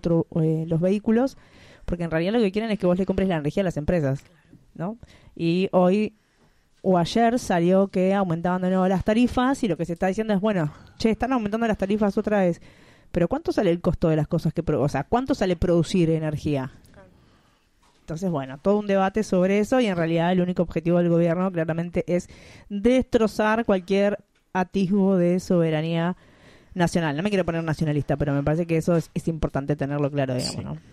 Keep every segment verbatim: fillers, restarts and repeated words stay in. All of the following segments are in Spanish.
otro eh, los vehículos, porque en realidad lo que quieren es que vos le compres la energía a las empresas, ¿no? Y hoy o ayer salió que aumentaban de nuevo las tarifas y lo que se está diciendo es, bueno, che, están aumentando las tarifas otra vez, pero ¿cuánto sale el costo de las cosas que pro- o sea, cuánto sale producir energía? Entonces, bueno, todo un debate sobre eso y en realidad el único objetivo del gobierno claramente es destrozar cualquier atisbo de soberanía nacional. No me quiero poner nacionalista, pero me parece que eso es, es importante tenerlo claro, digamos, Sí. ¿no?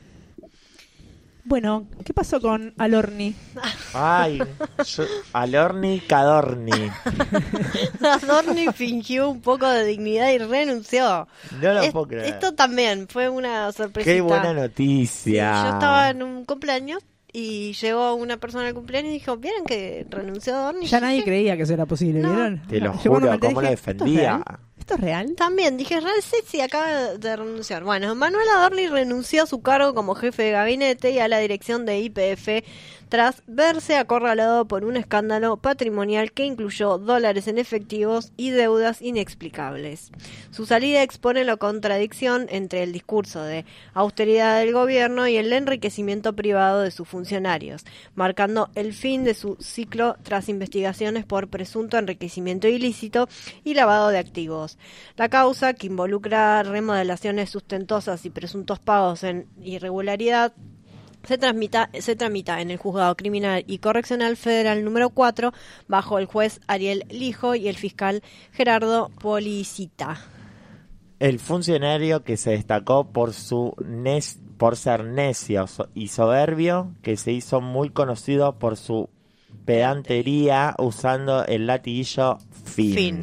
Bueno, ¿qué pasó con Alorni? Ay, yo, Alorni Cadorni. Adorni fingió un poco de dignidad y renunció. No lo Es- puedo creer. Esto también fue una sorpresa. Qué buena noticia. Yo estaba en un cumpleaños y llegó una persona al cumpleaños y dijo, ¿vieron que renunció Adorni? Ya nadie creía que eso era posible, No. ¿vieron? Te lo Yo cuando juro, me enteré cómo lo dije, ¿esto es defendía. real? ¿Esto es real? También dije, real sí, sí, acaba de renunciar. Bueno, Manuel Adorni renunció a su cargo como jefe de gabinete y a la dirección de Y P F tras verse acorralado por un escándalo patrimonial que incluyó dólares en efectivos y deudas inexplicables. Su salida expone la contradicción entre el discurso de austeridad del gobierno y el enriquecimiento privado de sus funcionarios, marcando el fin de su ciclo tras investigaciones por presunto enriquecimiento ilícito y lavado de activos. La causa, que involucra remodelaciones sustentosas y presuntos pagos en irregularidad, se tramita, se tramita en el Juzgado Criminal y Correccional Federal número cuatro bajo el juez Ariel Lijo y el fiscal Gerardo Policita. El funcionario que se destacó por su nes- por ser necio so- y soberbio, que se hizo muy conocido por su pedantería usando el latiguillo fin. Fin.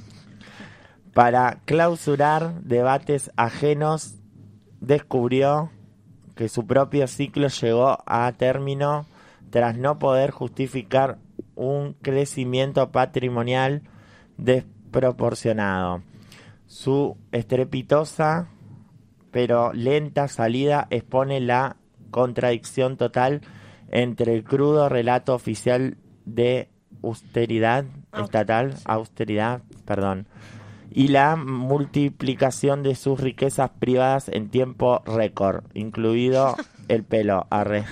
Para clausurar debates ajenos, descubrió que su propio ciclo llegó a término tras no poder justificar un crecimiento patrimonial desproporcionado. Su estrepitosa pero lenta salida expone la contradicción total entre el crudo relato oficial de austeridad estatal, austeridad, perdón, y la multiplicación de sus riquezas privadas en tiempo récord, incluido el pelo. Arre.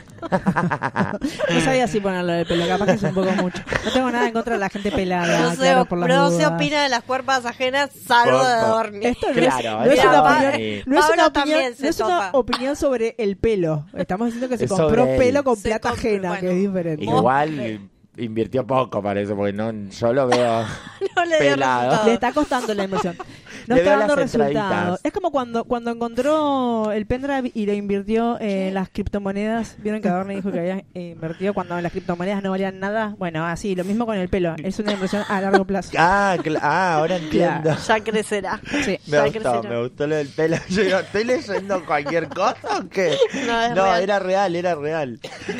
No sabía si ponerlo de pelo, capaz que es un poco mucho. No tengo nada en contra de la gente pelada. No se, claro, por las no se dudas. opina de las cuerpas ajenas, salvo Por- de por- Adorni. Esto no Claro, es, no es eso una va, opinión, eh. no es Pablo una opinión, también se no es una topa. opinión sobre el pelo. Estamos diciendo que se Es compró sobre él. pelo con Se plata compró, ajena, bueno. que es diferente. Igual invirtió poco, parece, porque no, yo lo veo No le dio pelado. resultado. Le está costando la inversión. No Le está veo dando las resultados. entraditas. Es como cuando cuando encontró el pendrive y lo invirtió en las criptomonedas. ¿Vieron que Adorni dijo que había eh, invertido cuando las criptomonedas no valían nada? Bueno, así, lo mismo con el pelo. Es una inversión a largo plazo. Ah, cl- ah, ahora entiendo. Ya crecerá. Sí. Me Ya gustó, crecerá. me gustó lo del pelo. Yo digo, ¿estoy leyendo cualquier cosa o qué? No, es No, real. era real, era real.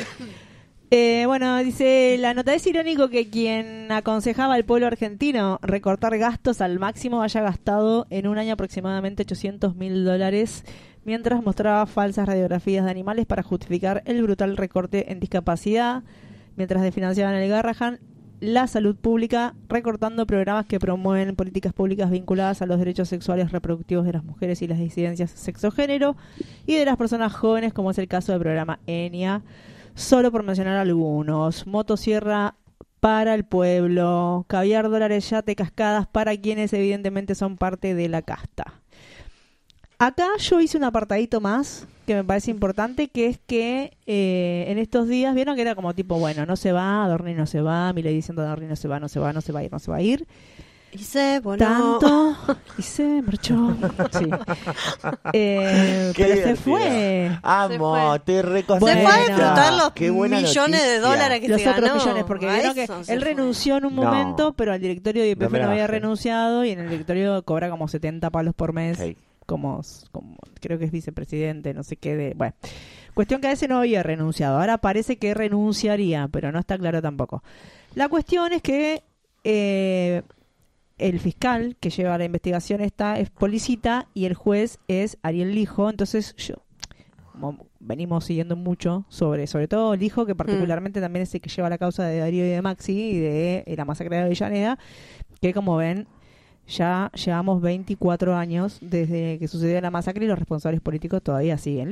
Eh, bueno, dice, la nota es irónico que quien aconsejaba al pueblo argentino recortar gastos al máximo haya gastado en un año aproximadamente ochocientos mil dólares mientras mostraba falsas radiografías de animales para justificar el brutal recorte en discapacidad, mientras desfinanciaban el Garrahan, la salud pública, recortando programas que promueven políticas públicas vinculadas a los derechos sexuales reproductivos de las mujeres y las disidencias sexo-género y de las personas jóvenes, como es el caso del programa ENIA. Solo por mencionar algunos: motosierra para el pueblo, caviar, dólares, yate, cascadas para quienes evidentemente son parte de la casta. Acá yo hice un apartadito más que me parece importante, que es que eh, en estos días vieron que era como tipo, bueno, no se va, Adorni no se va, Milei diciendo Adorni no se va, no se va, no se va a ir, no se va a ir. Y se voló. Tanto y se marchó. Sí. Eh, Qué pero se divertido. fue. Amo, Se fue. te reconcentra. Bueno. Se fue a disfrutar los Qué buena millones de noticia. dólares que Los se otros ganó. millones, porque A vieron que eso se él fue. renunció en un No. momento, pero al directorio de Y P No F me no, la había bajé. renunciado y en el directorio cobra como setenta palos por mes, Ok. como, como creo que es vicepresidente, no sé qué de... Bueno, cuestión que a ese no había renunciado. Ahora parece que renunciaría, pero no está claro tampoco. La cuestión es que eh, el fiscal que lleva la investigación esta es Policita y el juez es Ariel Lijo. Entonces yo, como venimos siguiendo mucho sobre, sobre todo Lijo, que particularmente mm. también es el que lleva la causa de Darío y de Maxi y de eh, la masacre de Avellaneda, que como ven ya llevamos veinticuatro años desde que sucedió la masacre y los responsables políticos todavía siguen